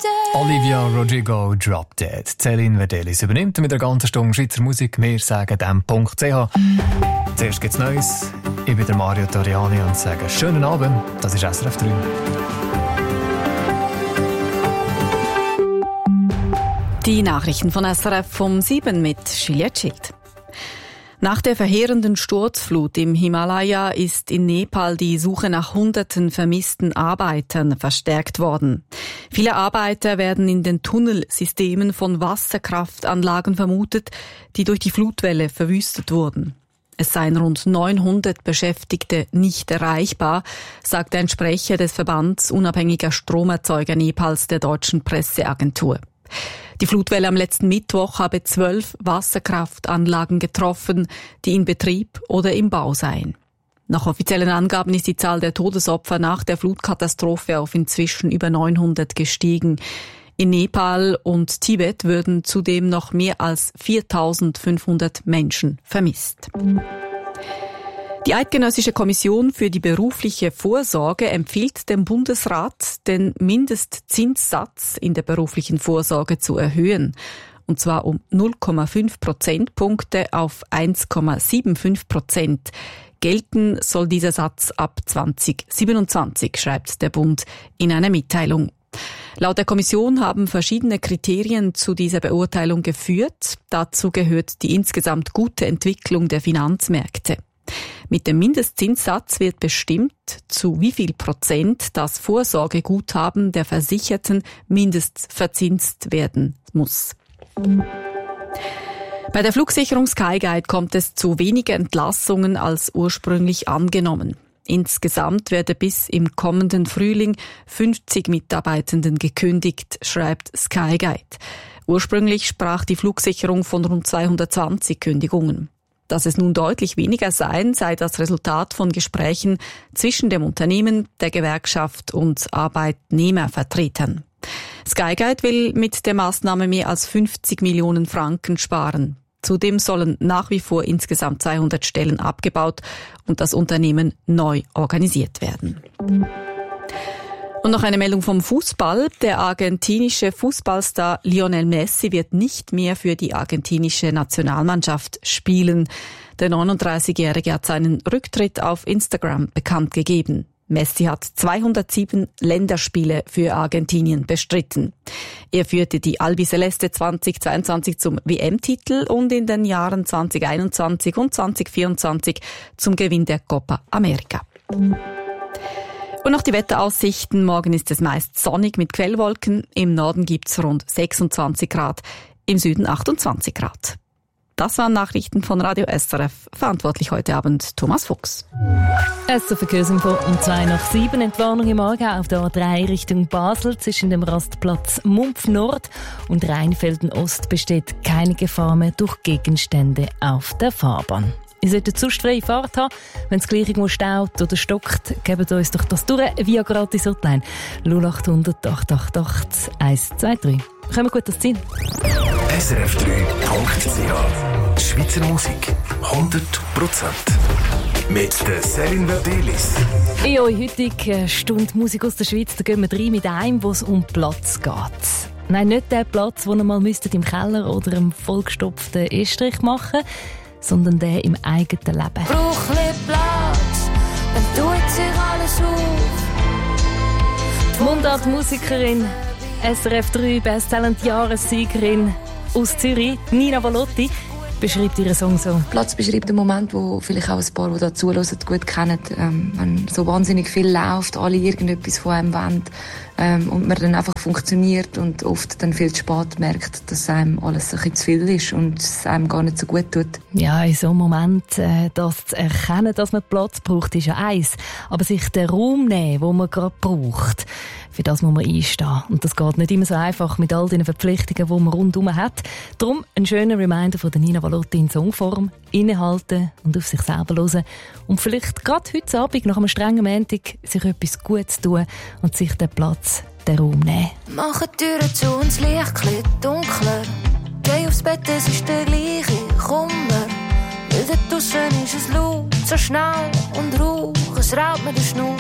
Olivia Rodrigo, Drop Dead. Céline Verdelis übernimmt mit einer ganzen Stunde Schweizer Musik. Wir sagen dem.ch. Zuerst gibt's Neues. Ich bin der Mario Toriani und sage schönen Abend. Das ist SRF 3. Die Nachrichten von SRF um 7 mit Juliette Schild. Nach der verheerenden Sturzflut im Himalaya ist in Nepal die Suche nach Hunderten vermissten Arbeitern verstärkt worden. Viele Arbeiter werden in den Tunnelsystemen von Wasserkraftanlagen vermutet, die durch die Flutwelle verwüstet wurden. Es seien rund 900 Beschäftigte nicht erreichbar, sagt ein Sprecher des Verbands unabhängiger Stromerzeuger Nepals der deutschen Presseagentur. Die Flutwelle am letzten Mittwoch habe 12 Wasserkraftanlagen getroffen, die in Betrieb oder im Bau seien. Nach offiziellen Angaben ist die Zahl der Todesopfer nach der Flutkatastrophe auf inzwischen über 900 gestiegen. In Nepal und Tibet würden zudem noch mehr als 4.500 Menschen vermisst. Die Eidgenössische Kommission für die berufliche Vorsorge empfiehlt dem Bundesrat, den Mindestzinssatz in der beruflichen Vorsorge zu erhöhen. Und zwar um 0,5 Prozentpunkte auf 1,75%. Gelten soll dieser Satz ab 2027, schreibt der Bund in einer Mitteilung. Laut der Kommission haben verschiedene Kriterien zu dieser Beurteilung geführt. Dazu gehört die insgesamt gute Entwicklung der Finanzmärkte. Mit dem Mindestzinssatz wird bestimmt, zu wie viel Prozent das Vorsorgeguthaben der Versicherten mindestverzinst werden muss. Bei der Flugsicherung Skyguide kommt es zu weniger Entlassungen als ursprünglich angenommen. Insgesamt werde bis im kommenden Frühling 50 Mitarbeitenden gekündigt, schreibt Skyguide. Ursprünglich sprach die Flugsicherung von rund 220 Kündigungen. Dass es nun deutlich weniger seien, sei das Resultat von Gesprächen zwischen dem Unternehmen, der Gewerkschaft und Arbeitnehmervertretern. Skyguide will mit der Maßnahme mehr als 50 Millionen Franken sparen. Zudem sollen nach wie vor insgesamt 200 Stellen abgebaut und das Unternehmen neu organisiert werden. Und noch eine Meldung vom Fußball. Der argentinische Fußballstar Lionel Messi wird nicht mehr für die argentinische Nationalmannschaft spielen. Der 39-Jährige hat seinen Rücktritt auf Instagram bekannt gegeben. Messi hat 207 Länderspiele für Argentinien bestritten. Er führte die Albiceleste 2022 zum WM-Titel und in den Jahren 2021 und 2024 zum Gewinn der Copa America. Und noch die Wetteraussichten. Morgen ist es meist sonnig mit Quellwolken. Im Norden gibt's rund 26 Grad, im Süden 28 Grad. Das waren Nachrichten von Radio SRF. Verantwortlich heute Abend Thomas Fuchs. SRF Verkehrsinfo um 6:02. Entwarnung im Morgen auf der A3 Richtung Basel zwischen dem Rastplatz Mumpf Nord und Rheinfelden Ost besteht keine Gefahr mehr durch Gegenstände auf der Fahrbahn. Ihr solltet sonst freie Fahrt haben. Wenn es gleich irgendwo staut oder stockt, gebt uns doch das durch via gratis Hotline 0800 888 123. Kommen wir gut ans Ziel. srf3.ch Schweizer Musik 100%. Mit der Céline Verdelis. In eurer heutigen Stunde Musik aus der Schweiz, da gehen wir rein mit einem, wo es um Platz geht. Nein, nicht der Platz, den ihr mal im Keller oder im vollgestopften Estrich machen müsst, sondern der im eigenen Leben. Brauch Platz, dann tut sich alles auf. Die Mundart-Musikerin, SRF 3 Best-Talent-Jahressiegerin aus Zürich, Nina Valotti, beschreibt ihren Song so. Platz beschreibt den Moment, wo vielleicht auch ein paar, die da zuhören, gut kennen. Wenn so wahnsinnig viel läuft, alle irgendetwas von einem wollen und man dann einfach funktioniert und oft dann viel zu spät merkt, dass einem alles ein bisschen zu viel ist und es einem gar nicht so gut tut. Ja, in so einem Moment das zu erkennen, dass man Platz braucht, ist ja eins. Aber sich den Raum nehmen, den man gerade braucht, für das muss man einstehen. Und das geht nicht immer so einfach mit all den Verpflichtungen, die man rundherum hat. Darum ein schöner Reminder von der Nina Valotti in Songform. Innehalten und auf sich selber hören. Und vielleicht gerade heute Abend, nach einem strengen Montag, sich etwas Gutes tun und sich den Platz, den Raum nehmen. Mach die Türen zu und das Licht wird dunkler. Geh aufs Bett, es ist der gleiche Kummer. Weil dort draussen ist es laut, so schnell und rauch, es raubt mir den Schnur.